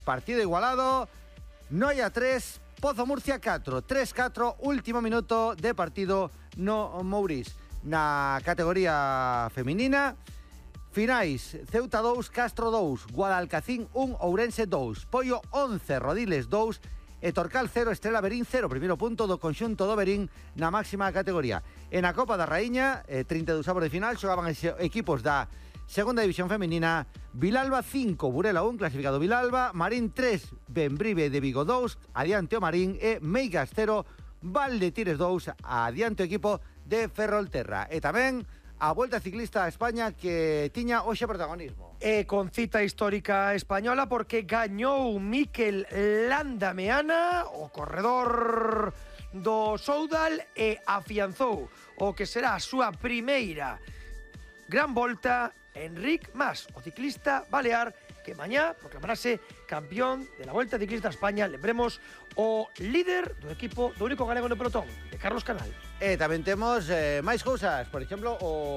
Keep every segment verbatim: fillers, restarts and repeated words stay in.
partido igualado, Noia tres, Pozo Murcia catro, tres catro, último minuto de partido no Mouriz. Na categoría feminina, finais, Ceuta dous, Castro dous, Guadalcacín un, Ourense dous, Pollo once, Rodiles dous, e Torcal cero, Estrela Berín cero, primeiro punto do conxunto do Berín na máxima categoría. E na Copa da Raíña, eh, trinta e dous avos de final, xogaban equipos da segunda división femenina, Vilalba cinco, Burela un, clasificado Vilalba, Marín tres, Bembrive de Vigo dous, adiante o Marín, e Meigas cero, Valdetires dous, adiante o equipo de Ferrolterra. E tamén a Volta Ciclista a España que tiña hoxe protagonismo. E con cita histórica española porque gañou Mikel Landameana, o corredor do Soudal, e afianzou o que será a súa primeira gran volta Enric Mas, o ciclista balear que mañá proclamarase campeón de la Volta Ciclista a España. Lembremos o líder do equipo do único galego no pelotón, de Carlos Canal. E tamén temos eh, máis cousas, por exemplo,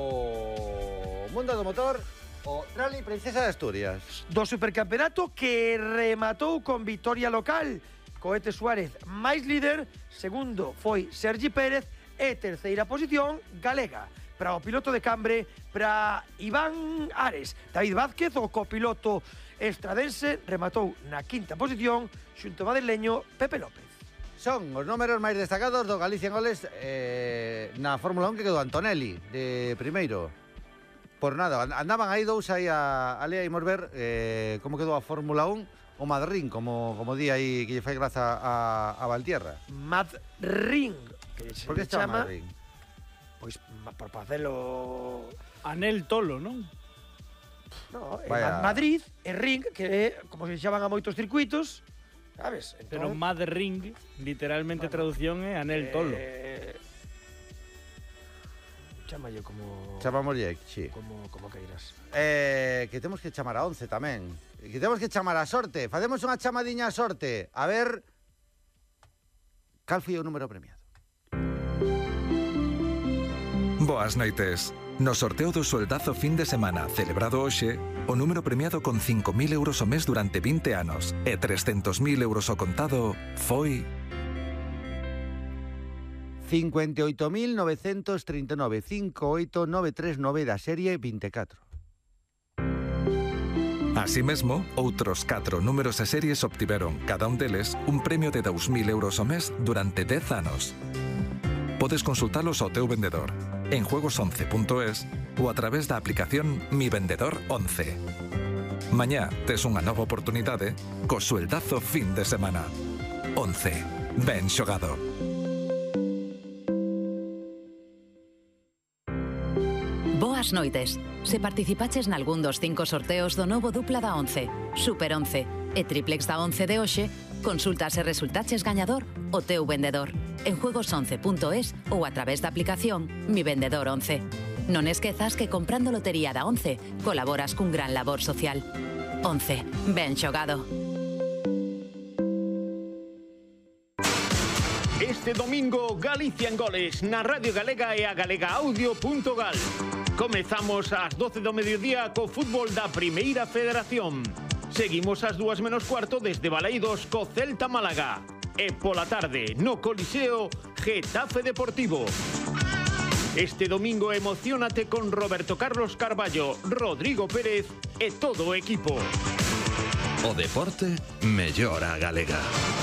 o mundo do motor, o Rally Princesa de Asturias. Do supercampeonato que rematou con victoria local. Coete Suárez máis líder, segundo foi Sergi Pérez e terceira posición galega para o piloto de Cambre, para Iván Ares. David Vázquez, o copiloto estradense, rematou na quinta posición xunto ao madrileño Pepe López. Son os números máis destacados do Galicia en goles eh, na Fórmula un, que quedou Antonelli de primeiro. Por nada, andaban aí dous aí a, a lea, imos ver eh, como quedou a Fórmula un, o Madrín, como, como di aí que lle fai graza a, a Valtierra. Madrín, que se por que se chama Madrín? Pois por facelo Anel Tolo, non? No, Vaya. Madrid e Ring, que é como se chaman a moitos circuitos, sabes? Entón, pero Mad Ring, literalmente, bueno, traducción é Anel Tolo. Eh, Chámalle como... Chamámoslle, sí. Como, como que irás. Eh, que temos que chamar a once tamén. Que temos que chamar a sorte. Facemos unha chamadiña a sorte. A ver... Cal foi o número premiado? Boas noites. No sorteo do sueldazo fin de semana celebrado hoxe, o número premiado con cinco mil euros ao mes durante vinte anos e trescentos mil euros ao contado foi... cincuenta y ocho mil novecientos treinta y nueve, cinco ocho nueve tres nueve da serie vinte e catro. Así mesmo, outros catro números e series obtiveron, cada un deles, un premio de dous mil euros ao mes durante dez anos. Podes consultalos ao teu vendedor, en juegos once punto es ou a través da aplicación Mi Vendedor once. Mañá tes unha nova oportunidade co sueldazo fin de semana. once. Ben xogado. Boas noites. Se participaches nalgún dos cinco sorteos do novo dupla da once, Super once e Triplex da once de hoxe, consulta se resultaches gañador o teu vendedor en juegos once punto es ou a través da aplicación Mi Vendedor once. Non esquezas que comprando lotería da once colaboras cun gran labor social. once. Ben xogado. Este domingo, Galicia en goles na Radio Galega e a galegaaudio.gal. Comezamos ás doce do mediodía co fútbol da Primeira Federación. Seguimos ás dúas menos cuarto desde Baleidos co Celta Málaga. E pola tarde, no Coliseo, Getafe Deportivo. Este domingo emocionate con Roberto Carlos Carballo, Rodrigo Pérez e todo o equipo. O deporte mellora a galega.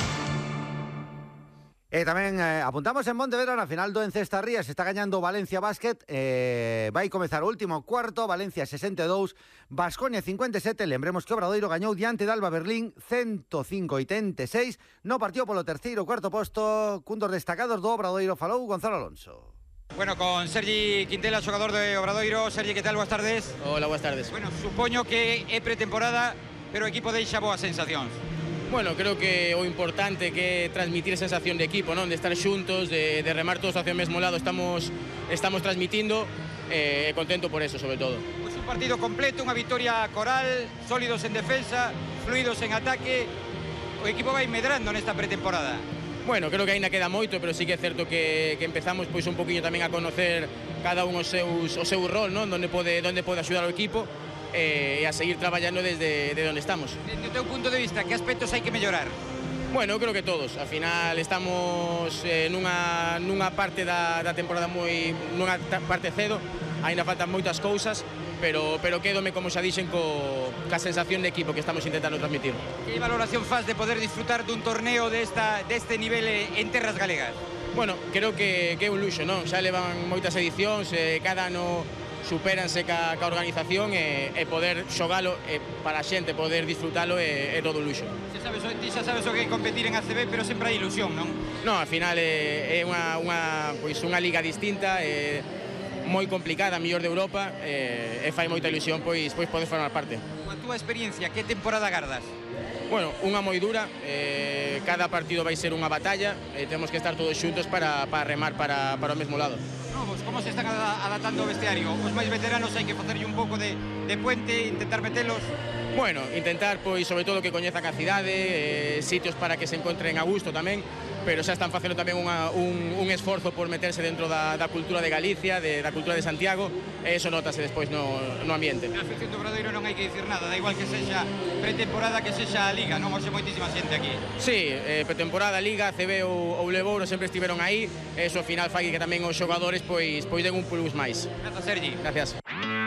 E tamén eh, apuntamos en Pontevedra na final do Encestarrías. Está gañando Valencia Basket. eh, Vai comezar o último cuarto. Valencia sesenta e dous, Baskonia cincuenta e sete. Lembremos que Obradoiro gañou diante de Alba Berlín cento cinco a oitenta e seis. No partido polo terceiro cuarto posto, cun dos destacados do Obradoiro falou Gonzalo Alonso. Bueno, con Sergi Quintela, xogador de Obradoiro. Sergi, que tal? Boas tardes. Hola, boas tardes. Bueno, supoño que é pretemporada, pero o equipo deixa boas sensacións. Bueno, creo que o importante que é transmitir sensación de equipo, non? De estar xuntos, de, de remar todos hacia o mesmo lado, estamos estamos transmitindo, e eh, contento por eso, sobre todo. Pois un partido completo, unha victoria coral, sólidos en defensa, fluidos en ataque. O equipo vai medrando nesta pretemporada. Bueno, creo que aínda queda moito, pero sí que é certo que, que empezamos pois un poquinho tamén a conocer cada un o seus, o seu rol, non? Donde pode, donde pode axudar o equipo. e, e a seguir traballando desde, desde onde estamos. Desde o teu punto de vista, que aspectos hai que mellorar? Bueno, eu creo que todos. Al final estamos eh, nunha, nunha parte da, da temporada moi nunha parte cedo, ainda faltan moitas cousas, pero, pero quédome, como xa dixen, co, ca sensación de equipo que estamos intentando transmitir. Que valoración faz de poder disfrutar dun torneo desta, deste nivel en terras galegas? Bueno, creo que, que é un luxo, non? Xa levan moitas edicións, eh, cada ano supéranse ca, ca organización e, e poder xogalo e para a xente poder disfrutalo é, é todo un luxo. Xa sabes, ti xa sabes o que é competir en A C B, pero sempre hai ilusión, non? Non, ao final é, é unha, unha, pois unha liga distinta, é moi complicada, a mellor de Europa, e, e fai moita ilusión pois, pois poder formar parte. A túa experiencia, que temporada gardas? Bueno, unha moi dura, eh, cada partido vai ser unha batalla e temos que estar todos xuntos para, para remar para, para o mesmo lado. Novos, como se están adaptando o vestiario? Os máis veteranos hai que facerlle un pouco de, de puente, intentar metelos? Bueno, intentar, pois, sobre todo que coñezan a cidade, eh, sitios para que se encontren a gusto tamén, pero xa están facendo tamén unha, un, un esforzo por meterse dentro da, da cultura de Galicia, de, da cultura de Santiago, e eso notase despois no, no ambiente. Na afición do Obradoiro non hai que dicir nada, da igual que sexa pretemporada que sexa a Liga, non? Hoxe moitísima xente aquí. Sí, eh, pretemporada, Liga, C B ou, ou Levouro sempre estiveron aí, e eso ao final fai que tamén os xogadores pois, pois den un plus máis. Grazas, Sergi. Gracias.